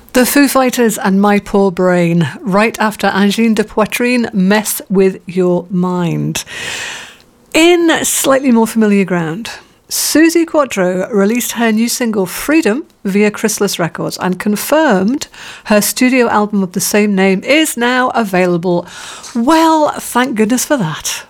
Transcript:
The Foo Fighters and My Poor Brain, right after Angine de Poitrine, Mess With Your Mind. In slightly more familiar ground, Suzi Quatro released her new single Freedom via Chrysalis Records and confirmed her studio album of the same name is now available. Well, thank goodness for that.